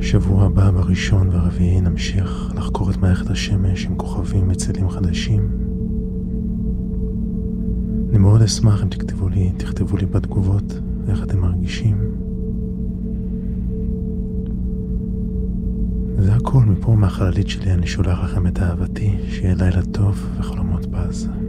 שבוע הבא בראשון והרביעי נמשיך לחקור את מערכת השמש עם כוכבים וצלים חדשים. אני מאוד אשמח אם תכתבו לי בתגובות איך אתם מרגישים. זה הכל מפה מהחללית שלי, אני שולח לכם את אהבתי, שיהיה לילה טוב וחלומות פז.